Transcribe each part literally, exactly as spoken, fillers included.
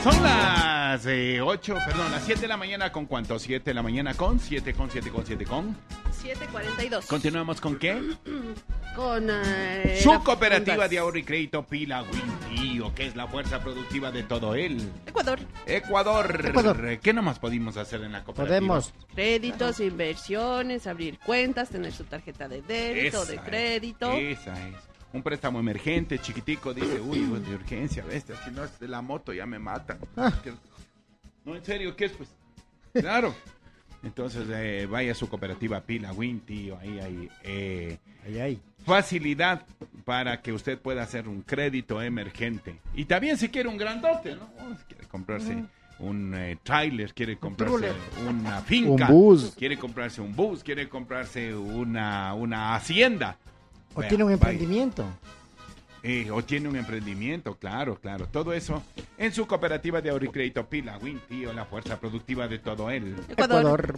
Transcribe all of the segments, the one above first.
Son las eh, ocho, perdón, las siete de la mañana con cuánto, siete de la mañana con, siete con, siete con, siete con. siete cuarenta y dos. Continuamos con qué? Con eh, Su la cooperativa fundas. de ahorro y crédito Pila Wintío, que es la fuerza productiva de todo el Ecuador. Ecuador. Ecuador. ¿Qué nomás podemos hacer en la cooperativa? Podemos. Créditos, inversiones, abrir cuentas, tener su tarjeta de débito, Esa de es, crédito. Esa es. Un préstamo emergente, chiquitico, dice, uy, uy, de urgencia, bestia, si no es de la moto ya me matan. Ah. No, en serio, ¿qué es pues? Claro. Entonces, eh, vaya a su cooperativa Pila Wintío, ahí hay eh, Ahí, ahí. facilidad para que usted pueda hacer un crédito emergente. Y también si quiere un grandote, ¿no? Oh, si quiere comprarse uh-huh. un eh, trailer, quiere comprarse truller. una finca, Un bus. quiere comprarse un bus, quiere comprarse una, una hacienda. O Vea, tiene un vaya. emprendimiento. Eh, o tiene un emprendimiento, claro, claro. Todo eso en su cooperativa de ahorro y crédito Pila Wintío, la fuerza productiva de todo el Ecuador.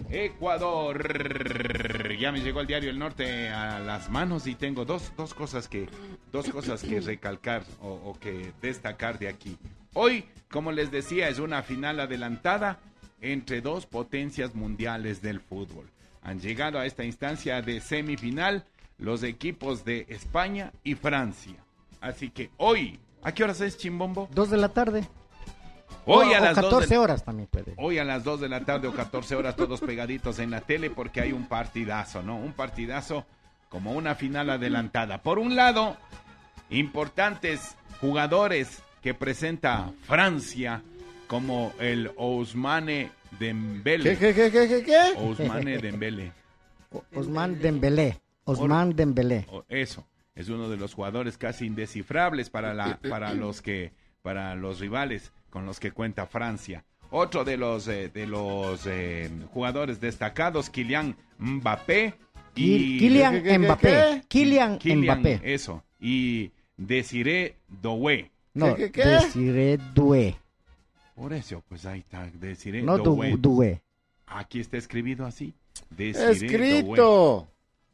Ecuador. Ya me llegó el diario El Norte a las manos y tengo dos, dos cosas que dos cosas que recalcar o, o que destacar de aquí. Hoy, como les decía, es una final adelantada entre dos potencias mundiales del fútbol. Han llegado a esta instancia de semifinal los equipos de España y Francia. Así que hoy, ¿a qué horas es, Chimbombo? Dos de la tarde. Hoy o, a o las dos catorce de- horas también puede. Hoy a las dos de la tarde o catorce horas todos pegaditos en la tele porque hay un partidazo, ¿no? Un partidazo como una final adelantada. Por un lado, importantes jugadores que presenta Francia como el Ousmane Dembélé. ¿Qué, qué, qué, qué, qué, qué? Ousmane Dembélé. O- Osman Dembélé. Osman Dembélé. O- Eso, es uno de los jugadores casi indescifrables para la para los que para los rivales con los que cuenta Francia. Otro de los eh, de los eh, jugadores destacados, Kylian Mbappé y Ki- Kylian ¿Qué, qué, qué, Mbappé. qué? Kylian Kylian, Mbappé. eso, y Desiré Doué. No, ¿Qué, qué, qué? Desiré Doué. Por eso, pues ahí está, Desiré No Doué. Du- Doué. Aquí está escribido así. Desiré Doué. Escrito.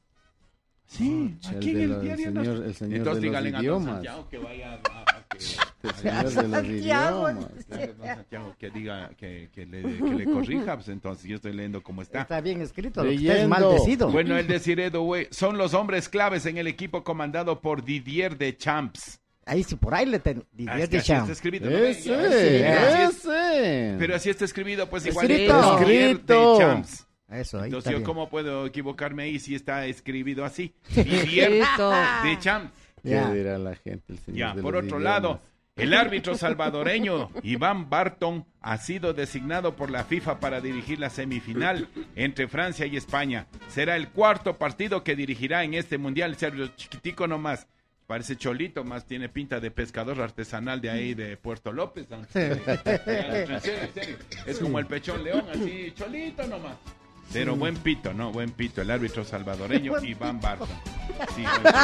Sí, Oh, aquí el en de el los- diario. el ¿no? señor- el señor Entonces de los díganle a don idiomas. Santiago que vaya a, a- a que, El señor de los Santiago. idiomas. Claro, don Santiago, que diga, que, que le, que le corrija, pues entonces yo estoy leyendo cómo está. Está bien escrito. Lo que está es Leyendo. maldecido. Bueno, el Desiré Doué son los hombres claves en el equipo comandado por Didier Deschamps. Ahí sí, por ahí le ten... Ah, Didier es que así está Deschamps. escrito, ¿no? Ese, Pero así es- ese. Pero así está escrito, pues igual Escrito. Didier Escrito. Deschamps. Eso, ahí Entonces está yo bien. cómo puedo equivocarme ahí si está escrito así. Didier Escrito. Deschamps. ¿Qué Ya. dirá la gente? El señor Ya, de por los otro idiomas? lado, el árbitro salvadoreño Iván Barton ha sido designado por la FIFA para dirigir la semifinal entre Francia y España. Será el cuarto partido que dirigirá en este mundial. Sergio, chiquitico nomás. Parece cholito, más tiene pinta de pescador artesanal de ahí de Puerto López. ¿no? En serio, en serio. Es como el pechón león, así, cholito nomás. Pero buen pito, ¿no? Buen pito. El árbitro salvadoreño Iván Barton. Sí, buen pito.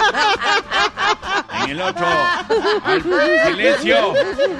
En el otro, al silencio,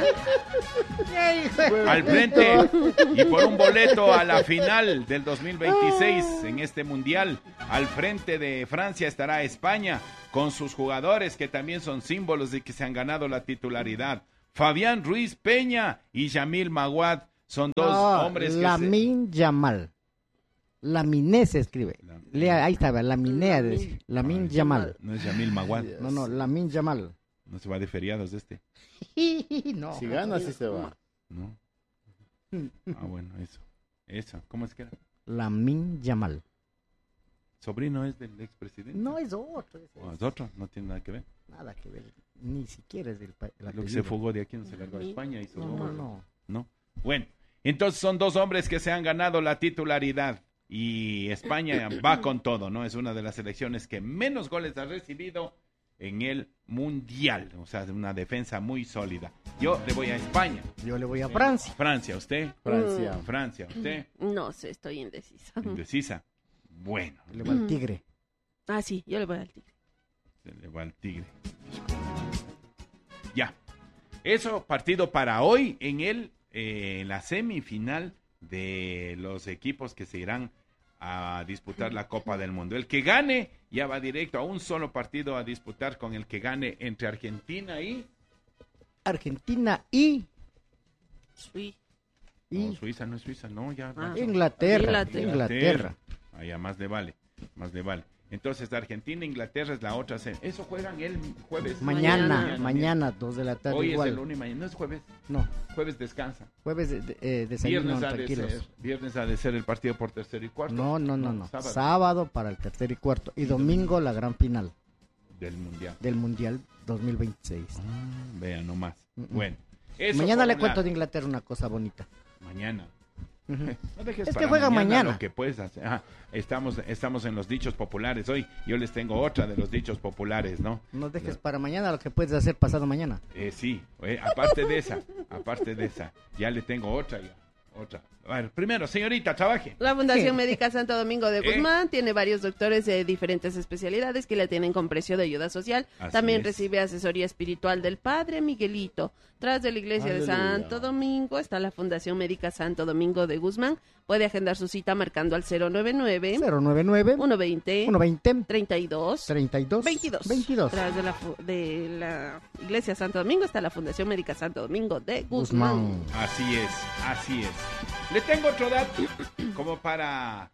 al frente y por un boleto a la final del dos mil veintiséis en este mundial. Al frente de Francia estará España con sus jugadores que también son símbolos de que se han ganado la titularidad. Fabián Ruiz Peña y Yamil Maguad son dos No, hombres que se... Lamin Yamal. Laminé se escribe. La- Lea, ahí estaba, Laminea. Lamin- decía. Lamin Ay, Yamal. No es Yamil Maguad. No, no, Lamin Yamal. No se va de feriados este. No. Si gana, sí se va. ¿No? Ah, bueno, eso. Eso. ¿Cómo es que era? Lamin Yamal. ¿Sobrino es del expresidente? No es otro. es- ¿O es otro? No tiene nada que ver. Nada que ver. Ni siquiera es del pa- el Lo que apellido. se fugó de aquí no se largó a España y se No, fugó. no, no. ¿No? Bueno, entonces son dos hombres que se han ganado la titularidad y España va con todo, ¿no? Es una de las selecciones que menos goles ha recibido en el Mundial, o sea, una defensa muy sólida. Yo le voy a España. Yo le voy a Francia. Francia, ¿usted? Francia. Francia, ¿usted? No sé, estoy indecisa. Indecisa. Bueno, Le voy al Tigre. Ah, sí, yo le voy al tigre. se le va al Tigre. Ya. Eso, partido para hoy en el eh, en la semifinal de los equipos que se irán a disputar la Copa del Mundo. El que gane ya va directo a un solo partido a disputar con el que gane entre Argentina y Argentina y Sui- Y No, Suiza no es Suiza, no, ya. Ah. Inglaterra, Inglaterra. Inglaterra. Allá más le vale, más le vale. Entonces, Argentina, Inglaterra es la otra. se- Eso juegan el jueves. Mañana, Mañana. mañana, dos de la tarde Hoy igual. es el lunes y mañana. No es jueves. No, Jueves descansa. jueves de, de- eh, desayuno Viernes ha, de tranquilos. ser, viernes ha de ser el partido por tercero y cuarto. No, no, no, no. sábado. Sábado para el tercer y cuarto. Y domingo la gran final Del mundial. del Mundial dos mil veintiséis. Ah, vean nomás. Mm, mm. Bueno. eso Mañana por le un cuento lado. de Inglaterra una cosa bonita. Mañana. Ujú. No dejes Es que para juega mañana. Lo que puedes hacer. Ajá, estamos, estamos en los dichos populares hoy. Yo les tengo otra de los dichos populares, ¿no? No dejes para mañana lo que puedes hacer pasado mañana. Eh, sí, eh, aparte de esa, aparte de esa, ya le tengo otra ya, otra. A ver, primero, señorita, trabaje. La Fundación Médica Santo Domingo de ¿Eh? Guzmán tiene varios doctores de diferentes especialidades que la tienen con precio de ayuda social. Así También es. recibe asesoría espiritual del Padre Miguelito. Tras de la iglesia de Aleluya. Santo Domingo está la Fundación Médica Santo Domingo de Guzmán. Puede agendar su cita marcando al cero nueve nueve, cero nueve nueve, uno veinte, uno veinte, treinta y dos, treinta y dos, veintidós. veintidós. Tras de la, fu- de la iglesia Santo Domingo está la Fundación Médica Santo Domingo de Guzmán. Guzmán. Así es, así es. Le tengo otro dato, como para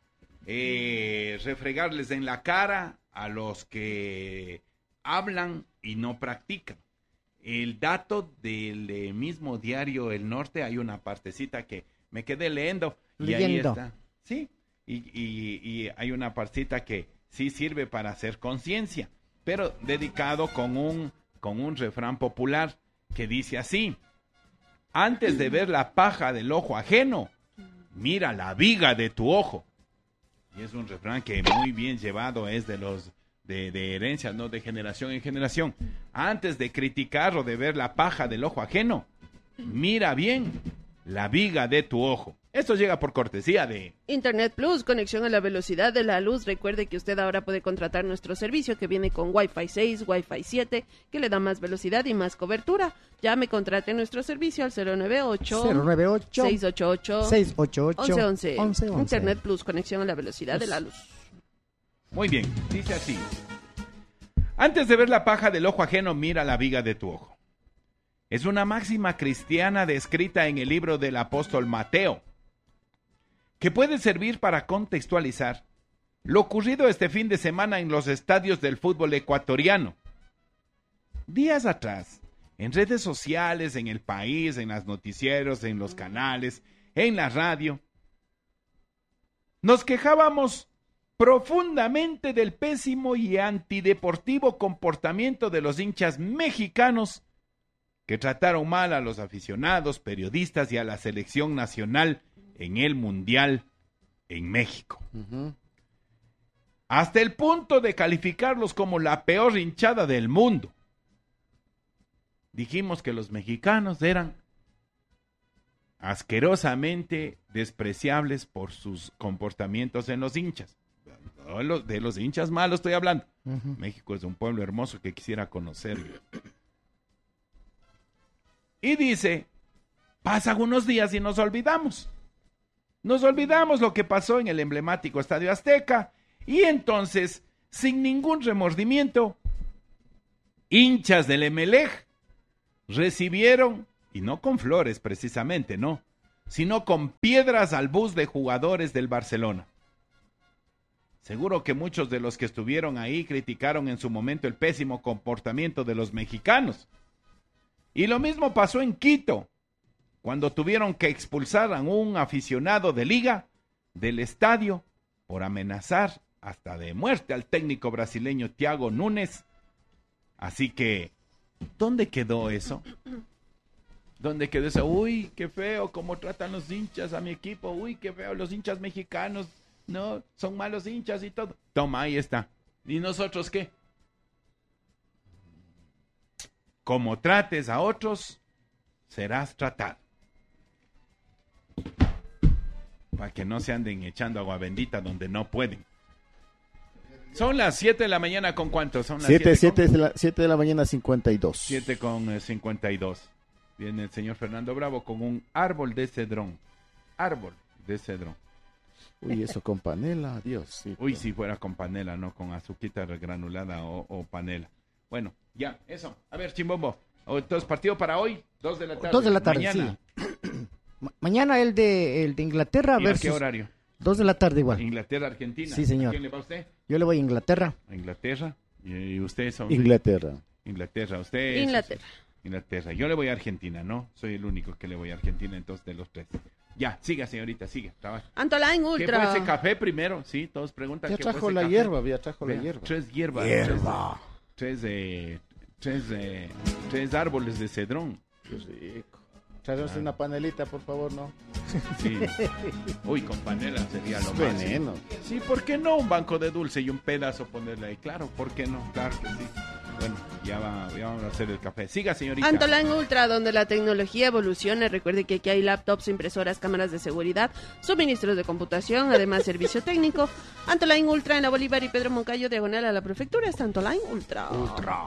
eh, refregarles en la cara a los que hablan y no practican. El dato del eh, mismo diario El Norte, hay una partecita que me quedé leyendo y ahí Leyendo. está. Sí, y, y, y hay una partecita que sí sirve para hacer conciencia, pero dedicado con un, con un refrán popular que dice así: antes de ver la paja del ojo ajeno, mira la viga de tu ojo. Y es un refrán que muy bien llevado es de los de, de herencia, no de generación en generación. Antes de criticar o de ver la paja del ojo ajeno, mira bien la viga de tu ojo. Esto llega por cortesía de... Internet Plus, conexión a la velocidad de la luz. Recuerde que usted ahora puede contratar nuestro servicio que viene con Wi-Fi seis, Wi-Fi siete, que le da más velocidad y más cobertura. Llame, contrate nuestro servicio al cero nueve ocho, cero nueve ocho, seis ocho ocho, seis ocho ocho, once once. once once. Internet Plus, conexión a la velocidad de la luz. Muy bien, dice así. Antes de ver la paja del ojo ajeno, mira la viga de tu ojo. Es una máxima cristiana descrita en el libro del apóstol Mateo, que puede servir para contextualizar lo ocurrido este fin de semana en los estadios del fútbol ecuatoriano. Días atrás, en redes sociales, en el país, en los noticieros, en los canales, en la radio, nos quejábamos profundamente del pésimo y antideportivo comportamiento de los hinchas mexicanos que trataron mal a los aficionados, periodistas y a la selección nacional en el Mundial en México. Ujú. Hasta el punto de calificarlos como la peor hinchada del mundo. Dijimos que los mexicanos eran asquerosamente despreciables por sus comportamientos en los hinchas. No, lo- de los hinchas malos estoy hablando. Ujú. México es un pueblo hermoso que quisiera conocer. Y dice, pasan unos días y nos olvidamos. Nos olvidamos lo que pasó en el emblemático Estadio Azteca y entonces, sin ningún remordimiento, hinchas del Emelec recibieron, y no con flores precisamente, no, sino con piedras al bus de jugadores del Barcelona. Seguro que muchos de los que estuvieron ahí criticaron en su momento el pésimo comportamiento de los mexicanos. Y lo mismo pasó en Quito, cuando tuvieron que expulsar a un aficionado de liga del estadio por amenazar hasta de muerte al técnico brasileño Thiago Núñez. Así que, ¿dónde quedó eso? ¿Dónde quedó eso? Uy, qué feo cómo tratan los hinchas a mi equipo. Uy, qué feo los hinchas mexicanos. No, son malos hinchas y todo. Toma, ahí está. ¿Y nosotros qué? Como trates a otros, serás tratado. Para que no se anden echando agua bendita donde no pueden. Son las siete de la mañana, ¿con cuánto? Son las siete, siete siete de la, siete de la mañana, cincuenta y dos. siete con eh, cincuenta y dos. Viene el señor Fernando Bravo con un árbol de cedrón. Árbol de cedrón. Uy, eso con panela, Dios. Sí, Uy, si fuera con panela, no con azuquita granulada o, o panela. Bueno, ya, eso. A ver, Chimbombo. O, Entonces, partido para hoy, dos de la tarde. Dos de la tarde, Mañana. sí. Ma- mañana el de el de Inglaterra ¿Y a versus qué horario? dos de la tarde igual. Inglaterra, Argentina. Sí, señor. ¿A quién le va a usted? Yo le voy a Inglaterra. A Inglaterra. ¿Y usted son? Inglaterra. Inglaterra. Usted es- Inglaterra. Inglaterra. Yo le voy a Argentina, ¿no? Soy el único que le voy a Argentina, entonces, de los tres. Ya, siga, señorita, siga. Trabaja. Antoline ¿Qué fue Ultra. ese café primero? Sí, todos preguntan Ya qué fue trajo ese la café. hierba, ya trajo la Vea, hierba. Tres hierbas. Hierba. Tres, tres, eh, tres, eh, tres árboles de cedrón. Qué rico. Tráenos una panelita, por favor, ¿no? Sí. Uy, con panela sería lo Es más. veneno. Sí, ¿por qué no un banco de dulce y un pedazo ponerle ahí? Claro, ¿por qué no? Claro que sí. Bueno, ya, va, ya vamos a hacer el café. Siga, señorita. Antoline Ultra, donde la tecnología evoluciona. Recuerde que aquí hay laptops, impresoras, cámaras de seguridad, suministros de computación, además servicio técnico. Antoline Ultra en la Bolívar y Pedro Moncayo, diagonal a la prefectura, está Antoline Ultra. Ultra.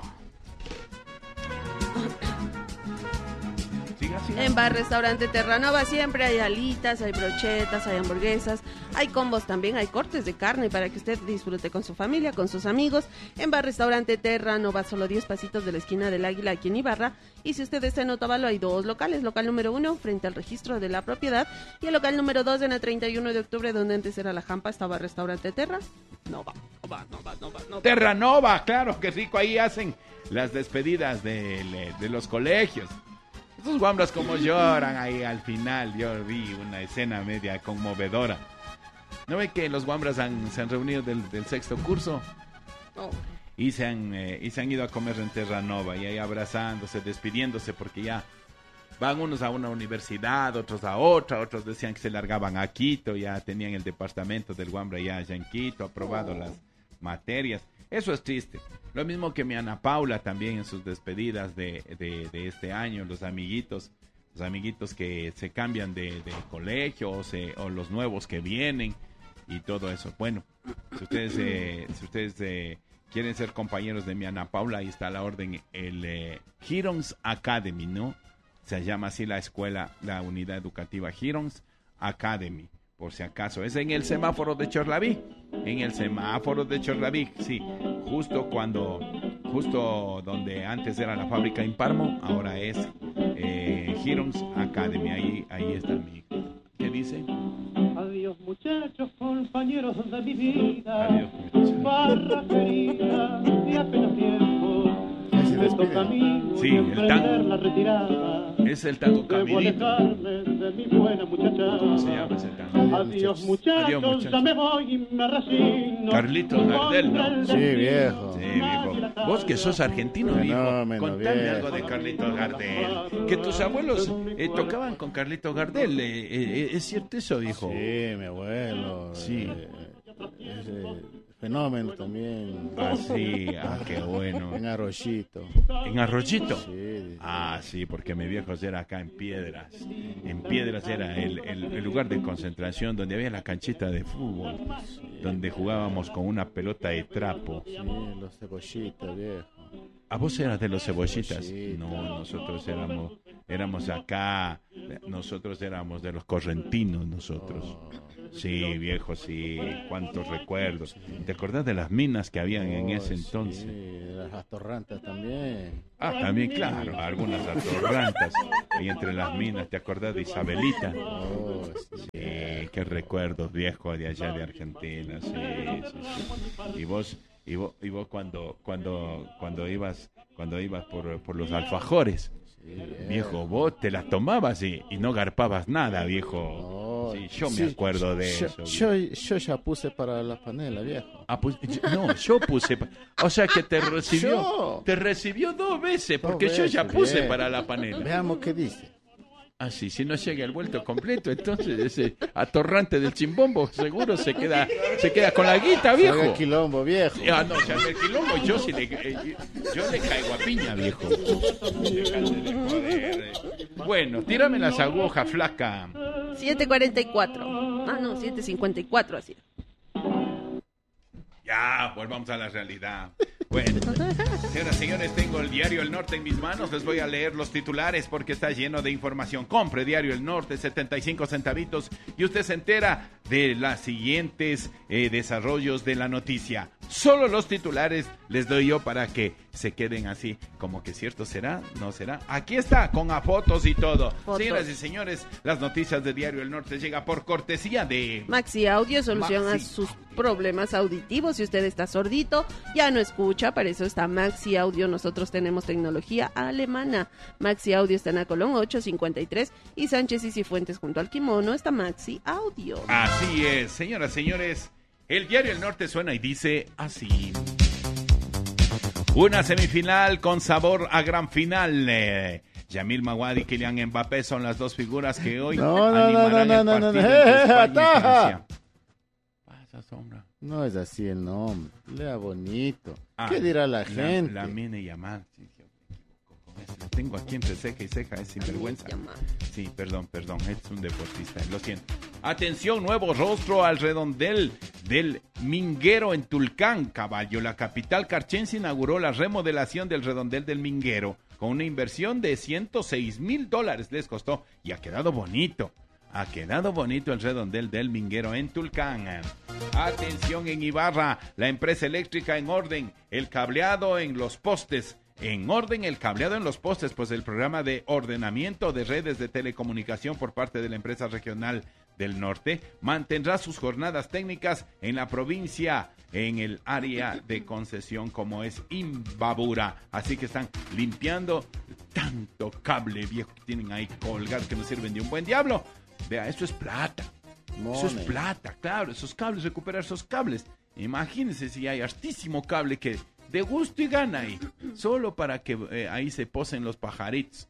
Siga, siga. En Bar Restaurante Terranova siempre hay alitas, hay brochetas, hay hamburguesas, hay combos también, hay cortes de carne para que usted disfrute con su familia, con sus amigos. En Bar Restaurante Terranova, solo diez pasitos de la esquina del Águila aquí en Ibarra. Y si usted está en Otavalo, hay dos locales. Local número uno, frente al registro de la propiedad. Y el local número dos, en la treinta y uno de octubre, donde antes era la Jampa, estaba Restaurante Terra. Nova, Nova, Nova, Nova, Nova. Terranova, claro que rico. Ahí hacen las despedidas de, de los colegios. Esos guambras como lloran ahí al final. Yo vi una escena media conmovedora. ¿No ve que los guambras han, se han reunido del, del sexto curso? Oh. Y se, han, eh, y se han ido a comer en Terranova. Y ahí abrazándose, despidiéndose, porque ya van unos a una universidad, otros a otra. Otros decían que se largaban a Quito. Ya tenían el departamento del guambra ya allá en Quito, aprobado Oh. las materias. Eso es triste. Lo mismo que mi Ana Paula también en sus despedidas de, de, de este año, los amiguitos, los amiguitos que se cambian de, de colegio o, se, o los nuevos que vienen y todo eso. Bueno, si ustedes, eh, si ustedes eh, quieren ser compañeros de mi Ana Paula, ahí está la orden, el eh, Hirons Academy, ¿no? Se llama así la escuela, la unidad educativa Hirons Academy. Por si acaso, es en el semáforo de Chorlaví, en el semáforo de Chorlaví, sí, justo cuando, justo donde antes era la fábrica Imparmo, ahora es eh, Hirons Academy, ahí, ahí está mi hijo. ¿Qué dice? Adiós muchachos, compañeros de mi vida. Adiós, muchachos. Barra querida, y apenas tiempo. Ya se Me despide. toca a mí Sí, el emprender tango. la retirada. Es el tango Debo Caminito. alejarme de mi buena muchachada. ¿Cómo se llama ese tango? Adiós muchachos, Adiós, muchachos. ya me voy y me resigno. Carlitos Gardel, ¿no? Sí, viejo. Sí, viejo. Vos que sos argentino, viejo, Fenómeno, contame viejo. algo de Carlitos Gardel. Que tus abuelos eh, tocaban con Carlitos Gardel. eh, eh, ¿Es cierto eso, viejo? Sí, mi abuelo. Sí. eh, es, eh, fenómeno también. Ah, sí, ah, qué bueno. En Arroyito. ¿En Arroyito? Sí. Ah, sí, porque mi viejo era acá en Piedras. En Piedras era el, el- el lugar de concentración donde había la canchita de fútbol, donde jugábamos con una pelota de trapo. Sí, los cebollitos, viejo. ¿A vos eras de los cebollitas? Sí. No, nosotros éramos, éramos acá, nosotros éramos de los correntinos, nosotros. Sí, viejo, sí, cuántos recuerdos. ¿Te acordás de las minas que habían en Oh, ese entonces? Sí, las atorrantas también. Ah, también, claro, algunas atorrantas. Y entre las minas, ¿te acordás de Isabelita? Oh, sí. Sí, qué recuerdos, viejo, de allá de Argentina, sí, sí, sí. Y vos, y vos, y vos cuando, cuando, cuando ibas, cuando ibas por, por los alfajores, viejo, vos te las tomabas y, y no garpabas nada, viejo. Oh, Sí, yo me sí, acuerdo de yo, eso. Yo, yo ya puse para la panela, viejo. Ah, pues, yo- no, yo puse, pa- o sea que te recibió, Yo. te recibió dos veces, porque Dos yo ya veces, puse bien. para la panela. Veamos qué dice. Ah, sí, si no llega el vuelto completo, entonces ese atorrante del chimbombo seguro se queda, se queda con la guita, Haga viejo. el quilombo, viejo. Ah, no, ya el quilombo, yo sí le, eh, yo le caigo a piña, viejo. Déjate de joder, eh. Bueno, tírame las agujas, flaca. siete cuarenta y cuatro. Ah, no, siete cincuenta y cuatro así. Ya, volvamos a la realidad. Bueno, señoras y señores, tengo el diario El Norte en mis manos. Les voy a leer los titulares porque está lleno de información. Compre diario El Norte, setenta y cinco centavitos, y usted se entera de los siguientes eh, desarrollos de la noticia. Solo los titulares les doy yo para que se queden así, como que cierto será, no será. Aquí está, con a fotos y todo. Fotos. Señoras y señores, las noticias de Diario El Norte llega por cortesía de Maxi Audio, solución Maxi. a sus problemas auditivos. Si usted está sordito, ya no escucha, para eso está Maxi Audio. Nosotros tenemos tecnología alemana. Maxi Audio está en la Colón ocho cincuenta y tres y Sánchez y Cifuentes junto al Kimono está Maxi Audio. Así es, señoras, señores, el Diario El Norte suena y dice así. Una semifinal con sabor a gran final. Eh, Yamil Mawadi y Kylian Mbappé son las dos figuras que hoy No, no, no, animarán no, el no, no, partido no, entre eh, España y ataja. Francia. Pasa, sombra. No es así el nombre. Lea bonito. Ah, ¿Qué dirá la gente? La, la mine Yamal. Sí, yo me equivoco con eso. Lo tengo aquí entre ceja y ceja, es sinvergüenza. Sí, perdón, perdón, es un deportista, lo siento. Atención, nuevo rostro al redondel del Minguero en Tulcán, caballo. La capital carchense inauguró la remodelación del redondel del Minguero con una inversión de ciento seis mil dólares les costó y ha quedado bonito. Ha quedado bonito el redondel del Minguero en Tulcán. Atención en Ibarra, la empresa eléctrica en orden, el cableado en los postes. En orden el cableado en los postes, pues el programa de ordenamiento de redes de telecomunicación por parte de la empresa regional del norte mantendrá sus jornadas técnicas en la provincia, en el área de concesión como es Imbabura. Así que están limpiando tanto cable viejo que tienen ahí colgado que no sirven de un buen diablo. Vea, eso es plata. Eso es Mone. plata, claro, esos cables, recuperar esos cables. Imagínense si hay hartísimo cable que de gusto y gana ahí, solo para que eh, ahí se posen los pajaritos.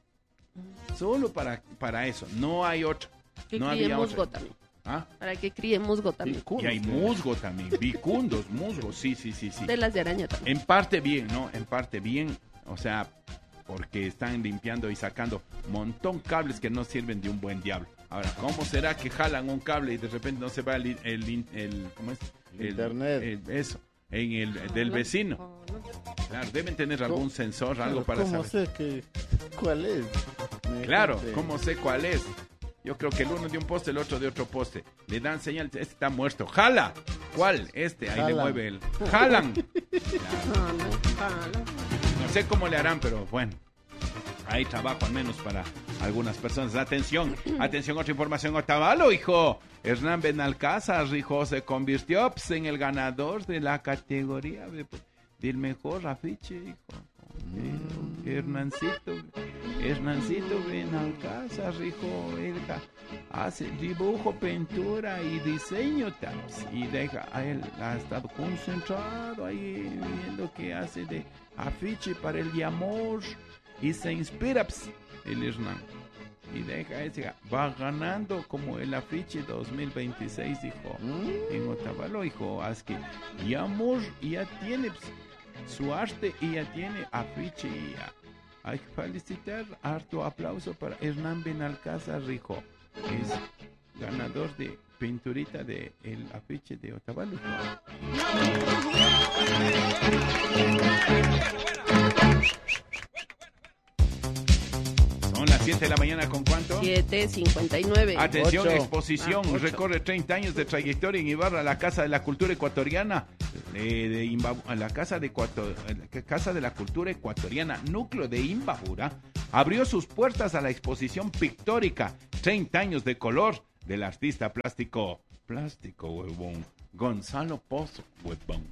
Solo para, para eso, no hay otro. Que no críe había musgo otra. también. ¿Ah? Para que críe musgo también. Y hay musgo también, vicundos, musgos, sí, sí, sí, sí. Telas de araña también. En parte bien, ¿no? En parte bien, o sea, porque están limpiando y sacando montón cables que no sirven de un buen diablo. Ahora, ¿cómo será que jalan un cable y de repente no se va el, el, el, el ¿cómo es? El, Internet. el- eso, en el del vecino. Claro, deben tener algún sensor, algo para ¿Cómo saber. sé que, cuál es? Me Claro, dijiste. ¿cómo sé cuál es? Yo creo que el uno de un poste, el otro de otro poste. Le dan señal, este está muerto. ¡Jala! ¿Cuál? Este, ahí le Jalan. mueve el... ¡Jalan! Jala, jala. No sé cómo le harán, pero bueno. Hay trabajo al menos para algunas personas. Atención, atención, otra información. Otavalo, hijo. Hernán Benalcázar, hijo, se convirtió pues, en el ganador de la categoría de, del mejor afiche, hijo. Mm. Hernancito, Hernancito Benalcázar, hijo, él hace dibujo, pintura y diseño, taps, y deja, a él ha estado concentrado ahí viendo que hace de afiche para el de amor y se inspira, ps, el Hernán. Y deja ese, va ganando como el afiche dos mil veintiséis, hijo, Mm. en Otavalo, hijo, haz que, y amor, ya tiene ps, su arte y ya tiene afiche y ya. Hay que felicitar, harto aplauso para Hernán Benalcázar, hijo, que es ganador de pinturita de el afiche de Otavalo. Son las siete de la mañana, ¿con cuánto? siete cincuenta y nueve. Atención, Ocho. exposición, Ah, ocho. recorre treinta años de trayectoria en Ibarra, la Casa de la Cultura Ecuatoriana, eh, de Imba- la Casa de, Ecuator- eh, Casa de la Cultura Ecuatoriana, núcleo de Imbabura, abrió sus puertas a la exposición pictórica treinta años de color del artista plástico, plástico, huevón, Gonzalo Pozo, huevón.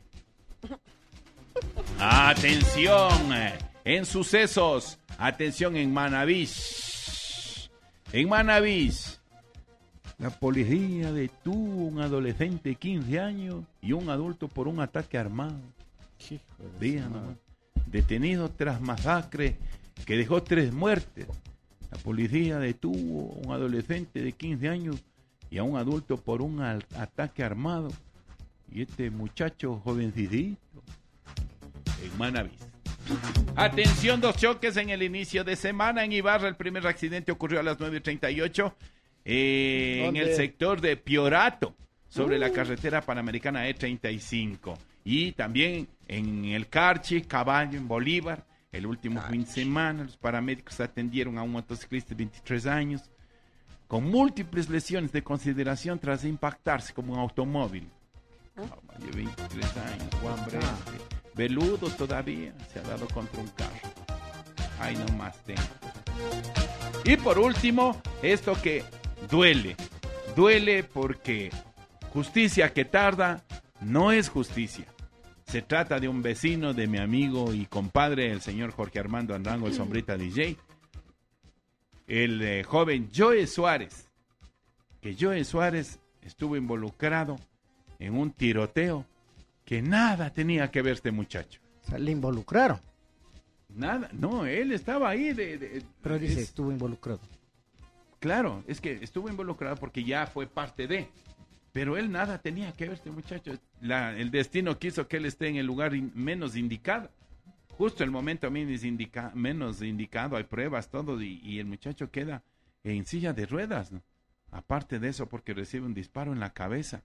Atención, eh, en sucesos, atención en Manabís, en Manabís, la policía detuvo un adolescente de quince años y un adulto por un ataque armado. Hijo de Vean su nomás. madre. Detenido tras masacre que dejó tres muertes. La policía detuvo a un adolescente de quince años y a un adulto por un al- ataque armado. Y este muchacho jovencito en Manabís. Atención, dos choques en el inicio de semana en Ibarra. El primer accidente ocurrió a las nueve treinta y ocho eh, en ¿Dónde? el sector de Piorato, sobre la carretera panamericana E treinta y cinco. Y también en el Carchi, Caballo, en Bolívar. El último fin de semana, los paramédicos atendieron a un motociclista de veintitrés años con múltiples lesiones de consideración tras impactarse como un automóvil. Caballo, veintitrés años, Juan Brente. Veludo todavía se ha dado contra un carro. Ay, no más tengo. Y por último, esto que duele. Duele porque justicia que tarda no es justicia. Se trata de un vecino de mi amigo y compadre, el señor Jorge Armando Anrango, el Sombrita D J. El eh, joven Joe Suárez. Que Joe Suárez estuvo involucrado en un tiroteo que nada tenía que ver este muchacho. O sea, le involucraron. Nada, no, él estaba ahí. De, de, Pero dice, es, estuvo involucrado. Claro, es que estuvo involucrado porque ya fue parte de. Pero él nada tenía que ver, este muchacho. La, el destino quiso que él esté en el lugar in, menos indicado. Justo el momento menos, indica, menos indicado, hay pruebas, todo, y, y el muchacho queda en silla de ruedas, ¿no? Aparte de eso, porque recibe un disparo en la cabeza.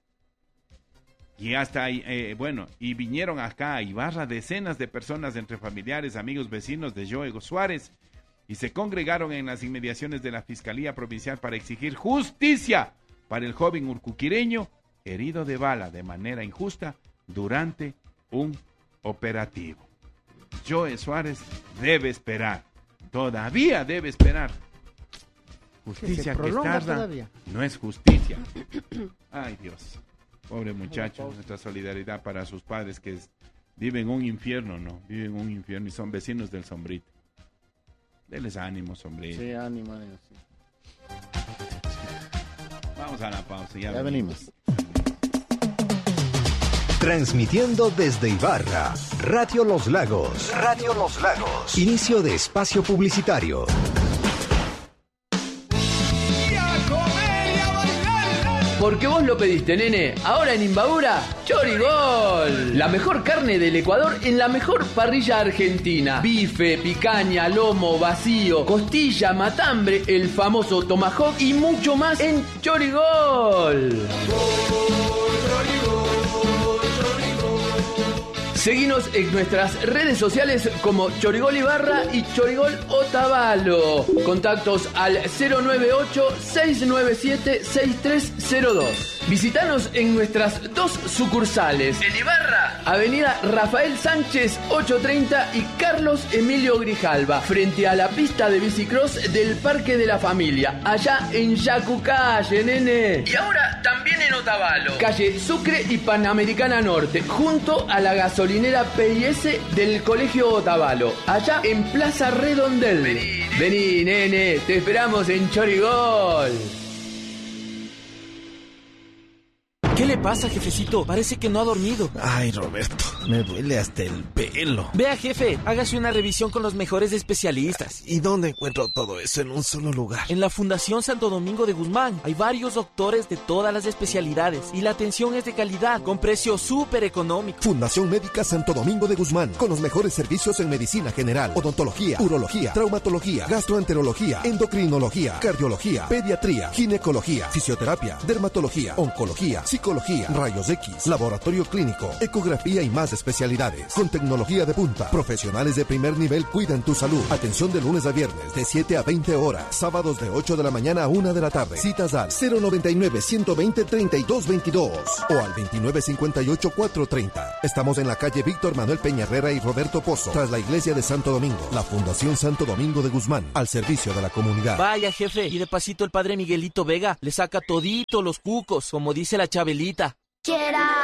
Y hasta ahí, eh, bueno, y vinieron acá a Ibarra decenas de personas entre familiares, amigos, vecinos de Joe Suárez, y se congregaron en las inmediaciones de la Fiscalía Provincial para exigir justicia para el joven urcuquireño herido de bala de manera injusta durante un operativo. Joe Suárez debe esperar, todavía debe esperar. Justicia que, que tarda todavía. No es justicia. Ay, Dios. Pobre muchacho, nuestra solidaridad para sus padres que es, viven un infierno, ¿no? Viven un infierno y son vecinos del Sombrito. Denles ánimo, Sombrito. Sí, ánimo, ánimo, sí. Vamos a la pausa. Ya, ya venimos. Transmitiendo desde Ibarra, Radio Los Lagos. Radio Los Lagos. Inicio de espacio publicitario. Porque vos lo pediste, nene. Ahora en Imbabura, Chorigol. La mejor carne del Ecuador en la mejor parrilla argentina. Bife, picaña, lomo, vacío, costilla, matambre, el famoso tomahawk y mucho más en Chorigol. Seguinos en nuestras redes sociales como Chorigol Ibarra y Chorigol Otavalo. Contactos al cero nueve ocho, seis nueve siete, seis tres cero dos. Visítanos en nuestras dos sucursales. En Ibarra, Avenida Rafael Sánchez ochocientos treinta y Carlos Emilio Grijalva, frente a la pista de bicicross del Parque de la Familia, allá en Yacucalle, nene. Y ahora también en Otavalo, calle Sucre y Panamericana Norte, junto a la gasolinera P I S del Colegio Otavalo, allá en Plaza Redondel. Vení, Vení nene, te esperamos en Chorigol. ¿Qué le pasa, jefecito? Parece que no ha dormido. Ay, Roberto, me duele hasta el pelo. Vea, jefe, hágase una revisión con los mejores especialistas. ¿Y dónde encuentro todo eso en un solo lugar? En la Fundación Santo Domingo de Guzmán. Hay varios doctores de todas las especialidades y la atención es de calidad, con precio súper económico. Fundación Médica Santo Domingo de Guzmán, con los mejores servicios en medicina general, odontología, urología, traumatología, gastroenterología, endocrinología, cardiología, pediatría, ginecología, fisioterapia, dermatología, oncología, psicología, rayos X, laboratorio clínico, ecografía y más especialidades. Con tecnología de punta, profesionales de primer nivel cuidan tu salud. Atención de lunes a viernes de siete a veinte horas, sábados de ocho de la mañana a una de la tarde. Citas al cero noventa y nueve, ciento veinte, treinta y dos veintidós o al veintinueve cincuenta y ocho, cuatrocientos treinta. Estamos en la calle Víctor Manuel Peña Herrera y Roberto Pozo, tras la iglesia de Santo Domingo. La Fundación Santo Domingo de Guzmán, al servicio de la comunidad. Vaya, jefe, y de pasito el padre Miguelito Vega le saca todito los cucos, como dice la Chabelita. Quiera